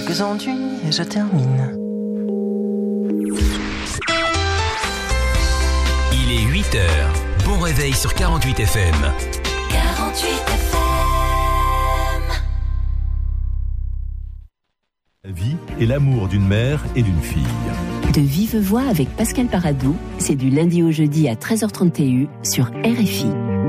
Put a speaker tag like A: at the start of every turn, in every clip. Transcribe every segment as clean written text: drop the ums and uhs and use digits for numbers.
A: quelques ennuis et je termine.
B: Il est 8h. Bon réveil sur 48 FM.
C: 48 FM.
D: La vie est l'amour d'une mère et d'une fille.
E: De vive voix avec Pascal Paradou, c'est du lundi au jeudi à 13h30 TU sur RFI.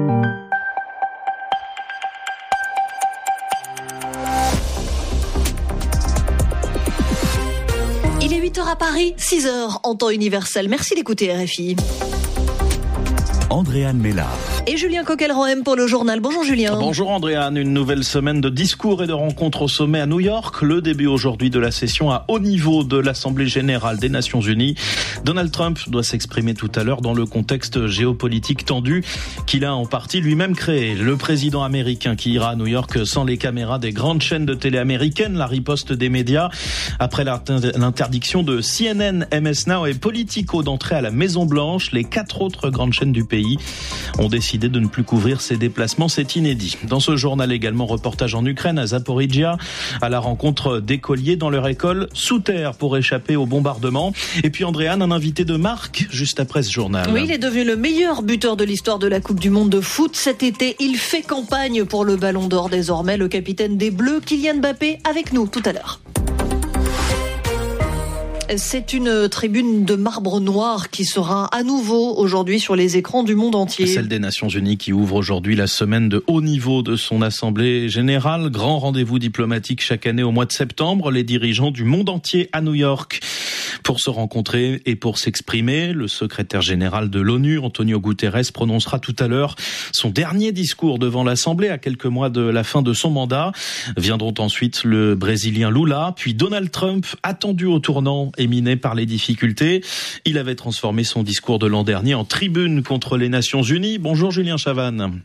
F: Il est 8h à Paris, 6h en temps universel. Merci d'écouter RFI.
D: Andréane Mélard.
F: Et Julien Coquelroem pour le journal. Bonjour Julien.
G: Bonjour Andréane, une nouvelle semaine de discours et de rencontres au sommet à New York. Le début aujourd'hui de la session à haut niveau de l'Assemblée générale des Nations Unies. Donald Trump doit s'exprimer tout à l'heure dans le contexte géopolitique tendu qu'il a en partie lui-même créé. Le président américain qui ira à New York sans les caméras des grandes chaînes de télé américaines, la riposte des médias après l'interdiction de CNN, MS Now et Politico d'entrer à la Maison Blanche. Les 4 autres grandes chaînes du pays ont décidé de ne plus couvrir ses déplacements, c'est inédit. Dans ce journal également, reportage en Ukraine, à Zaporijia, à la rencontre d'écoliers dans leur école sous terre pour échapper au bombardement. Et puis Andréane, un invité de marque juste après ce journal.
F: Oui, il est devenu le meilleur buteur de l'histoire de la Coupe du Monde de foot. Cet été, il fait campagne pour le Ballon d'Or désormais. Le capitaine des Bleus, Kylian Mbappé, avec nous tout à l'heure. C'est une tribune de marbre noir qui sera à nouveau aujourd'hui sur les écrans du monde entier.
G: Celle des Nations Unies qui ouvre aujourd'hui la semaine de haut niveau de son Assemblée générale. Grand rendez-vous diplomatique chaque année au mois de septembre. Les dirigeants du monde entier à New York pour se rencontrer et pour s'exprimer. Le secrétaire général de l'ONU, Antonio Guterres, prononcera tout à l'heure son dernier discours devant l'Assemblée à quelques mois de la fin de son mandat. Viendront ensuite le Brésilien Lula, puis Donald Trump, attendu au tournant et miné par les difficultés. Il avait transformé son discours de l'an dernier en tribune contre les Nations Unies. Bonjour Julien Chavannes.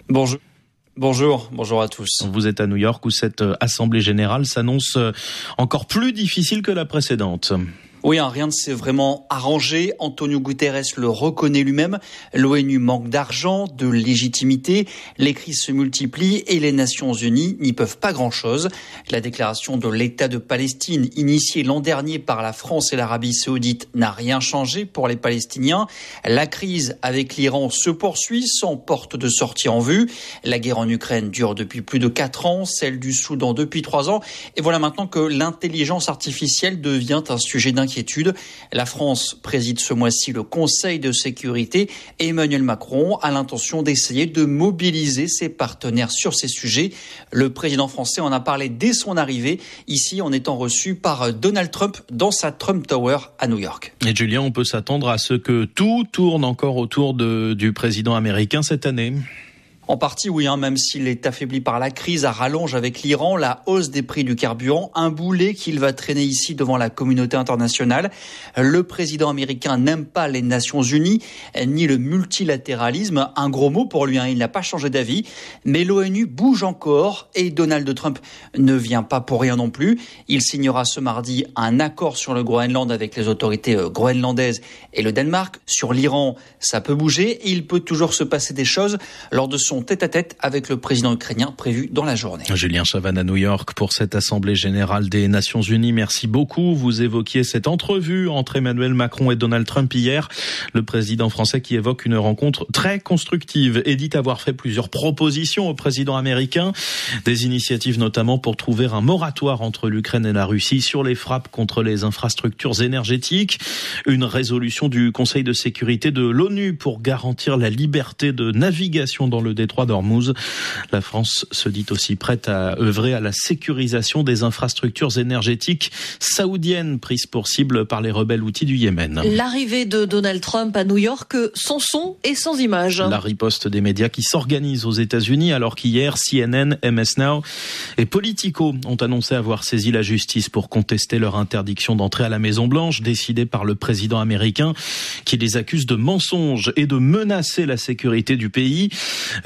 H: Bonjour à tous.
G: Vous êtes à New York où cette assemblée générale s'annonce encore plus difficile que la précédente.
H: Oui, rien ne s'est vraiment arrangé. Antonio Guterres le reconnaît lui-même. L'ONU manque d'argent, de légitimité. Les crises se multiplient et les Nations Unies n'y peuvent pas grand-chose. La déclaration de l'État de Palestine, initiée l'an dernier par la France et l'Arabie Saoudite, n'a rien changé pour les Palestiniens. La crise avec l'Iran se poursuit sans porte de sortie en vue. La guerre en Ukraine dure depuis plus de 4 ans, celle du Soudan depuis 3 ans. Et voilà maintenant que l'intelligence artificielle devient un sujet d'inquiétude. La France préside ce mois-ci le Conseil de sécurité et Emmanuel Macron a l'intention d'essayer de mobiliser ses partenaires sur ces sujets. Le président français en a parlé dès son arrivée, ici en étant reçu par Donald Trump dans sa Trump Tower à New York.
G: Et Julien, on peut s'attendre à ce que tout tourne encore autour du président américain cette année ?
H: En partie, oui, même s'il est affaibli par la crise à rallonge avec l'Iran, la hausse des prix du carburant, un boulet qu'il va traîner ici devant la communauté internationale. Le président américain n'aime pas les Nations Unies, ni le multilatéralisme. Un gros mot pour lui, il n'a pas changé d'avis. Mais l'ONU bouge encore et Donald Trump ne vient pas pour rien non plus. Il signera ce mardi un accord sur le Groenland avec les autorités groenlandaises et le Danemark. Sur l'Iran, ça peut bouger. Il peut toujours se passer des choses lors de son tête-à-tête avec le président ukrainien prévu dans la journée.
G: Julien Chavannes à New York pour cette Assemblée générale des Nations Unies. Merci beaucoup. Vous évoquiez cette entrevue entre Emmanuel Macron et Donald Trump hier. Le président français qui évoque une rencontre très constructive et dit avoir fait plusieurs propositions au président américain. Des initiatives notamment pour trouver un moratoire entre l'Ukraine et la Russie sur les frappes contre les infrastructures énergétiques. Une résolution du Conseil de sécurité de l'ONU pour garantir la liberté de navigation dans le détroit d'Ormuz. La France se dit aussi prête à œuvrer à la sécurisation des infrastructures énergétiques saoudiennes prises pour cible par les rebelles houthis du Yémen.
F: L'arrivée de Donald Trump à New York sans son et sans image.
G: La riposte des médias qui s'organisent aux États-Unis alors qu'hier CNN, MS Now et Politico ont annoncé avoir saisi la justice pour contester leur interdiction d'entrer à la Maison-Blanche décidée par le président américain qui les accuse de mensonges et de menacer la sécurité du pays.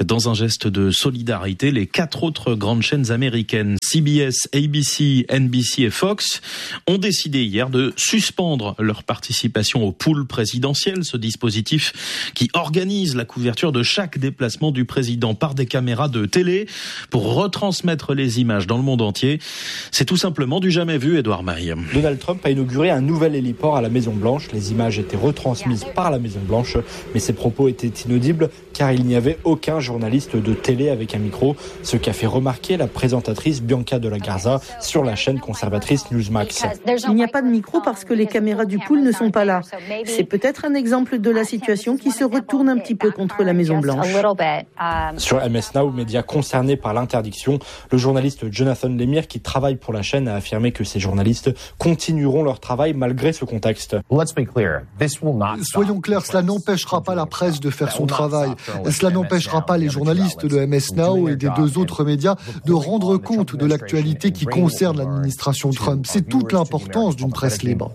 G: Dans un geste de solidarité, les 4 autres grandes chaînes américaines, CBS, ABC, NBC et Fox, ont décidé hier de suspendre leur participation au pool présidentiel, ce dispositif qui organise la couverture de chaque déplacement du président par des caméras de télé pour retransmettre les images dans le monde entier. C'est tout simplement du jamais vu, Edouard Maille.
I: Donald Trump a inauguré un nouvel héliport à la Maison-Blanche. Les images étaient retransmises par la Maison-Blanche, mais ses propos étaient inaudibles car il n'y avait aucun journaliste de télé avec un micro, ce qu'a fait remarquer la présentatrice Bianca Della Garza sur la chaîne conservatrice Newsmax.
J: Il n'y a pas de micro parce que les caméras du pool ne sont pas là. C'est peut-être un exemple de la situation qui se retourne un petit peu contre la Maison-Blanche.
I: Sur MS Now, média concerné par l'interdiction, le journaliste Jonathan Lemire, qui travaille pour la chaîne, a affirmé que ces journalistes continueront leur travail malgré ce contexte.
K: Soyons clairs, cela n'empêchera pas la presse de faire son travail. Cela n'empêchera pas les journalistes de MS Now et des 2 autres médias de rendre compte de l'actualité qui concerne l'administration Trump. C'est toute l'importance d'une presse libre.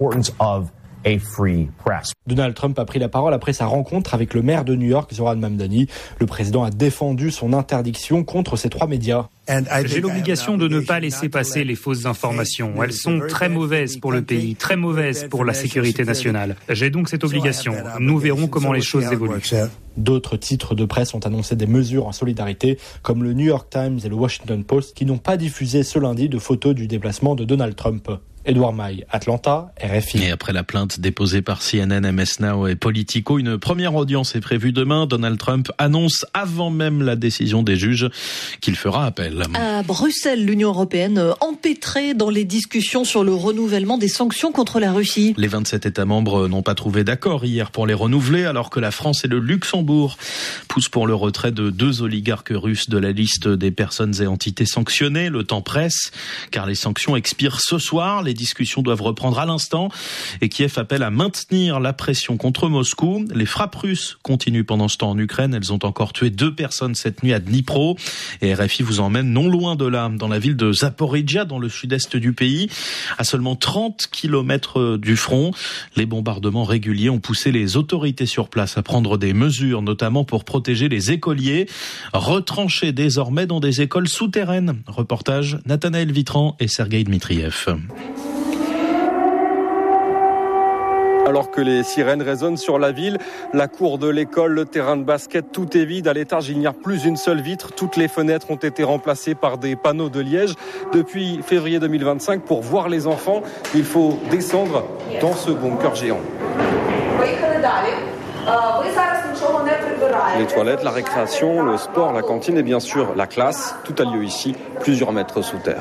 I: Donald Trump a pris la parole après sa rencontre avec le maire de New York, Zoran Mamdani. Le président a défendu son interdiction contre ces 3 médias.
L: J'ai l'obligation de ne pas laisser passer les fausses informations. Elles sont très mauvaises pour le pays, très mauvaises pour la sécurité nationale. J'ai donc cette obligation. Nous verrons comment les choses évoluent.
I: D'autres titres de presse ont annoncé des mesures en solidarité, comme le New York Times et le Washington Post, qui n'ont pas diffusé ce lundi de photos du déplacement de Donald Trump. Edouard Maille, Atlanta, RFI.
G: Et après la plainte déposée par CNN, MS Now et Politico, une première audience est prévue demain. Donald Trump annonce avant même la décision des juges qu'il fera appel.
F: À Bruxelles, l'Union européenne empêtrée dans les discussions sur le renouvellement des sanctions contre la Russie.
G: Les 27 États membres n'ont pas trouvé d'accord hier pour les renouveler, alors que la France et le Luxembourg poussent pour le retrait de 2 oligarques russes de la liste des personnes et entités sanctionnées. Le temps presse, car les sanctions expirent ce soir. Les discussions doivent reprendre à l'instant et Kiev appelle à maintenir la pression contre Moscou. Les frappes russes continuent pendant ce temps en Ukraine. Elles ont encore tué 2 personnes cette nuit à Dnipro. Et RFI vous emmène non loin de là, dans la ville de Zaporijia, dans le sud-est du pays, à seulement 30 km du front. Les bombardements réguliers ont poussé les autorités sur place à prendre des mesures, notamment pour protéger les écoliers, retranchés désormais dans des écoles souterraines. Reportage Nathanaël Vitran et Sergueï Dmitriev.
M: Alors que les sirènes résonnent sur la ville, la cour de l'école, le terrain de basket, tout est vide. À l'étage, il n'y a plus une seule vitre. Toutes les fenêtres ont été remplacées par des panneaux de liège. Depuis février 2025, pour voir les enfants, il faut descendre dans ce bunker géant. Les toilettes, la récréation, le sport, la cantine et bien sûr la classe, tout a lieu ici, plusieurs mètres sous terre.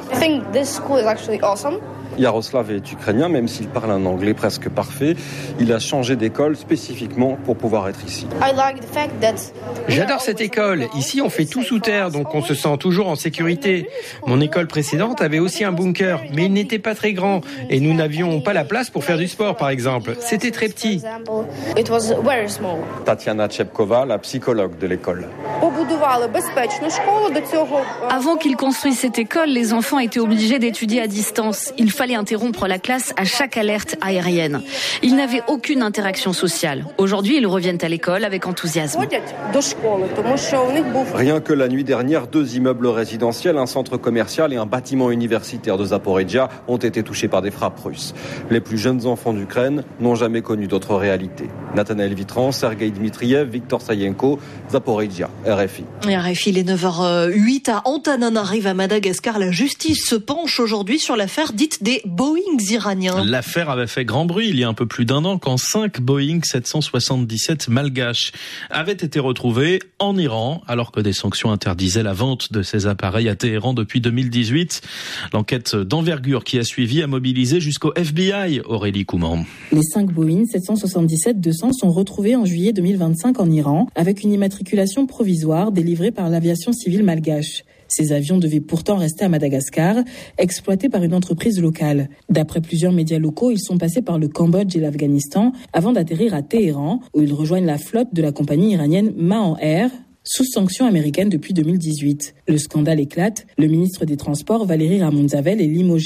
M: Yaroslav est ukrainien, même s'il parle un anglais presque parfait. Il a changé d'école spécifiquement pour pouvoir être ici.
N: J'adore cette école. Ici, on fait tout sous terre, donc on se sent toujours en sécurité. Mon école précédente avait aussi un bunker, mais il n'était pas très grand. Et nous n'avions pas la place pour faire du sport, par exemple. C'était très petit.
M: Tatiana Chepkova, la psychologue de l'école.
O: Avant qu'ils construisent cette école, les enfants étaient obligés d'étudier à distance. Il fallait interrompre la classe à chaque alerte aérienne. Ils n'avaient aucune interaction sociale. Aujourd'hui, ils reviennent à l'école avec enthousiasme.
M: Rien que la nuit dernière, 2 immeubles résidentiels, un centre commercial et un bâtiment universitaire de Zaporijia ont été touchés par des frappes russes. Les plus jeunes enfants d'Ukraine n'ont jamais connu d'autre réalité. Nathanaël Vitran, Sergueï Dmitriev, Victor Sayenko, Zaporijia, RFI.
F: RFI, il est 9h08 à Antananarive à Madagascar. La justice se penche aujourd'hui sur l'affaire dite des Boeings iraniens.
G: L'affaire avait fait grand bruit il y a un peu plus d'1 an quand 5 Boeing 777 malgaches avaient été retrouvés en Iran alors que des sanctions interdisaient la vente de ces appareils à Téhéran depuis 2018. L'enquête d'envergure qui a suivi a mobilisé jusqu'au FBI, Aurélie Couman.
P: Les 5 Boeing 777-200 sont retrouvés en juillet 2025 en Iran avec une immatriculation provisoire délivrée par l'aviation civile malgache. Ces avions devaient pourtant rester à Madagascar, exploités par une entreprise locale. D'après plusieurs médias locaux, ils sont passés par le Cambodge et l'Afghanistan avant d'atterrir à Téhéran, où ils rejoignent la flotte de la compagnie iranienne Mahan Air, sous sanction américaine depuis 2018. Le scandale éclate, le ministre des Transports, Valérie Ramonzavel, est limogé.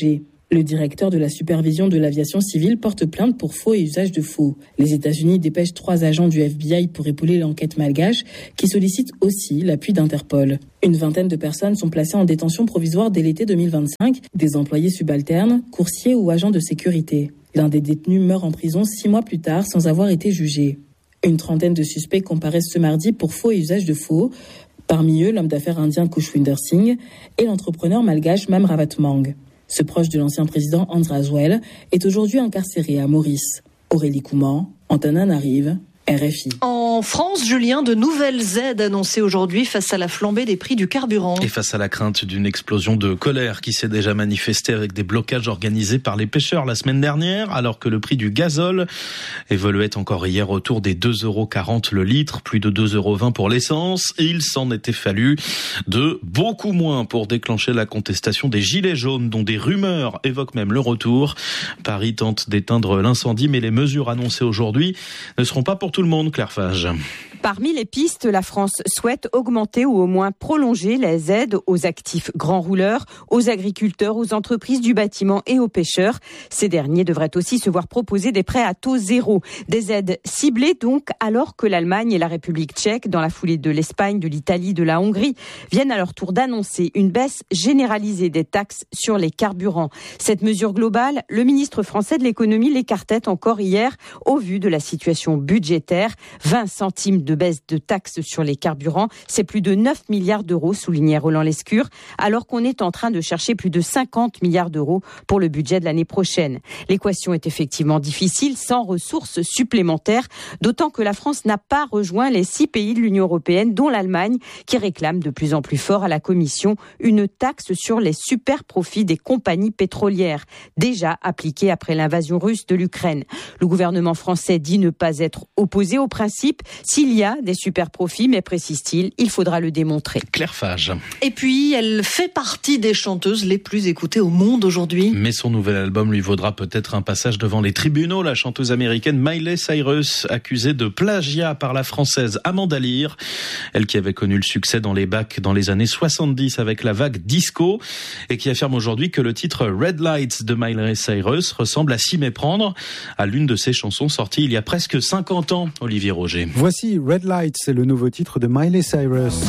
P: Le directeur de la supervision de l'aviation civile porte plainte pour faux et usage de faux. Les États-Unis dépêchent 3 agents du FBI pour épauler l'enquête malgache, qui sollicite aussi l'appui d'Interpol. Une vingtaine de personnes sont placées en détention provisoire dès l'été 2025, des employés subalternes, coursiers ou agents de sécurité. L'un des détenus meurt en prison 6 mois plus tard sans avoir été jugé. Une trentaine de suspects comparaissent ce mardi pour faux et usage de faux. Parmi eux, l'homme d'affaires indien Khushwinder Singh et l'entrepreneur malgache Mam Ravatmang. Ce proche de l'ancien président André Azoulay est aujourd'hui incarcéré à Maurice. Aurélie Couman, Antananarive, RFI.
F: En France, Julien, de nouvelles aides annoncées aujourd'hui face à la flambée des prix du carburant.
G: Et face à la crainte d'une explosion de colère qui s'est déjà manifestée avec des blocages organisés par les pêcheurs la semaine dernière, alors que le prix du gazole évoluait encore hier autour des 2,40 € le litre, plus de 2,20 € pour l'essence, et il s'en était fallu de beaucoup moins pour déclencher la contestation des gilets jaunes, dont des rumeurs évoquent même le retour. Paris tente d'éteindre l'incendie, mais les mesures annoncées aujourd'hui ne seront pas pour tout le monde, Claire Fage.
Q: Parmi les pistes, la France souhaite augmenter ou au moins prolonger les aides aux actifs grands rouleurs, aux agriculteurs, aux entreprises du bâtiment et aux pêcheurs. Ces derniers devraient aussi se voir proposer des prêts à taux zéro. Des aides ciblées donc, alors que l'Allemagne et la République tchèque, dans la foulée de l'Espagne, de l'Italie, de la Hongrie, viennent à leur tour d'annoncer une baisse généralisée des taxes sur les carburants. Cette mesure globale, le ministre français de l'économie l'écartait encore hier au vu de la situation budgétaire. 20 centimes de baisse de taxes sur les carburants, c'est plus de 9 milliards d'euros, soulignait Roland Lescure, alors qu'on est en train de chercher plus de 50 milliards d'euros pour le budget de l'année prochaine. L'équation est effectivement difficile, sans ressources supplémentaires, d'autant que la France n'a pas rejoint les 6 pays de l'Union européenne, dont l'Allemagne, qui réclame de plus en plus fort à la Commission une taxe sur les super profits des compagnies pétrolières, déjà appliquée après l'invasion russe de l'Ukraine. Le gouvernement français dit ne pas être opposé au principe s'il y a des super profits, mais précise-t-il, il faudra le démontrer.
G: Claire Fage.
F: Et puis, elle fait partie des chanteuses les plus écoutées au monde aujourd'hui.
G: Mais son nouvel album lui vaudra peut-être un passage devant les tribunaux. La chanteuse américaine Miley Cyrus, accusée de plagiat par la française Amanda Lear, elle qui avait connu le succès dans les bacs dans les années 70 avec la vague disco, et qui affirme aujourd'hui que le titre Red Lights de Miley Cyrus ressemble à s'y méprendre à l'une de ses chansons sorties il y a presque 50 ans, Olivier Roger.
R: Voici Red Lights, c'est le nouveau titre de Miley Cyrus.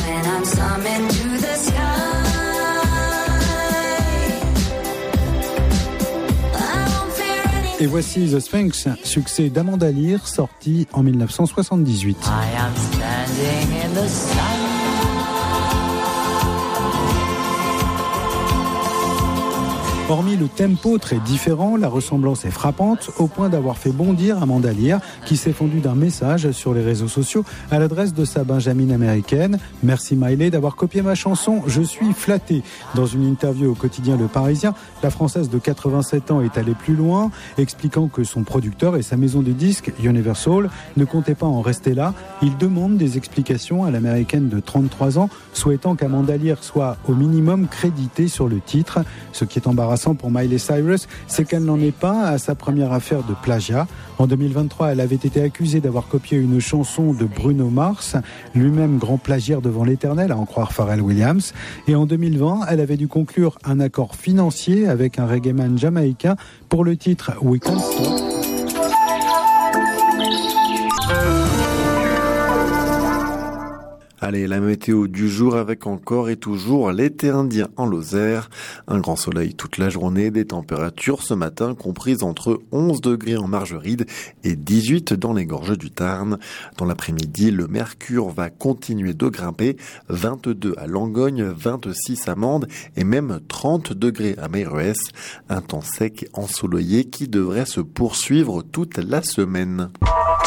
R: Et voici The Sphinx, succès d'Amanda Lear, sorti en 1978. Hormis le tempo très différent, la ressemblance est frappante au point d'avoir fait bondir Amanda Lear, qui s'est fondue d'un message sur les réseaux sociaux à l'adresse de sa benjamine américaine. Merci Miley d'avoir copié ma chanson, je suis flattée. Dans une interview au quotidien Le Parisien, la Française de 87 ans est allée plus loin, expliquant que son producteur et sa maison de disques, Universal, ne comptaient pas en rester là. Il demande des explications à l'américaine de 33 ans, souhaitant qu'Amanda Lear soit au minimum créditée sur le titre. Ce qui est embarrassant pour Miley Cyrus, c'est qu'elle n'en est pas à sa première affaire de plagiat. En 2023, elle avait été accusée d'avoir copié une chanson de Bruno Mars, lui-même grand plagiaire devant l'éternel, à en croire Pharrell Williams. Et en 2020, elle avait dû conclure un accord financier avec un reggaeman jamaïcain pour le titre We Can't Stop.
S: Allez, la météo du jour avec encore et toujours l'été indien en Lozère. Un grand soleil toute la journée, des températures ce matin comprises entre 11 degrés en Margeride et 18 dans les gorges du Tarn. Dans l'après-midi, le mercure va continuer de grimper, 22 à Langogne, 26 à Mende et même 30 degrés à Meyrues. Un temps sec et ensoleillé qui devrait se poursuivre toute la semaine.